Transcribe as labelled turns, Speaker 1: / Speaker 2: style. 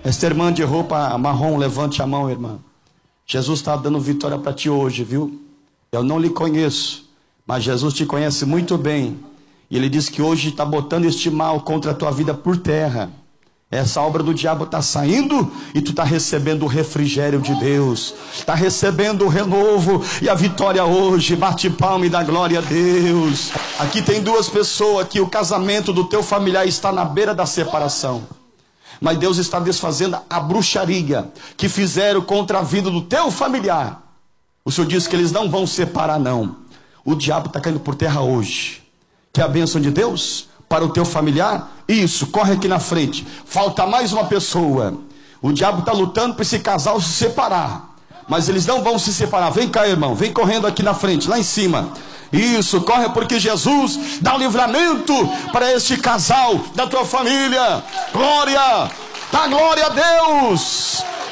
Speaker 1: Esta irmã de roupa marrom, levante a mão, irmã. Jesus está dando vitória para ti hoje, viu? Eu não lhe conheço, mas Jesus te conhece muito bem. E Ele diz que hoje está botando este mal contra a tua vida por terra. Essa obra do diabo está saindo e tu está recebendo o refrigério de Deus. Está recebendo o renovo e a vitória hoje. Bate palma e dá glória a Deus. Aqui tem duas pessoas que o casamento do teu familiar está na beira da separação. Mas Deus está desfazendo a bruxaria que fizeram contra a vida do teu familiar. O Senhor diz que eles não vão separar, não. O diabo está caindo por terra hoje. Quer a bênção de Deus para o teu familiar? Isso, corre aqui na frente. Falta mais uma pessoa. O diabo está lutando para esse casal se separar, mas eles não vão se separar. Vem cá, irmão, vem correndo aqui na frente, lá em cima. Isso, corre, porque Jesus dá um livramento para este casal da tua família. Glória, dá glória a Deus.